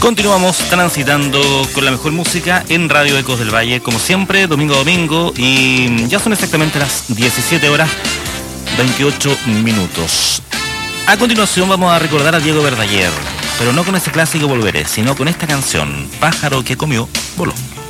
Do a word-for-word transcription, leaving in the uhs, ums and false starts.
Continuamos transitando con la mejor música en Radio Ecos del Valle, como siempre, domingo a domingo, y ya son exactamente las diecisiete horas veintiocho minutos. A continuación vamos a recordar a Diego Verdaguer, pero no con ese clásico Volveré, sino con esta canción, Pájaro que comió, voló.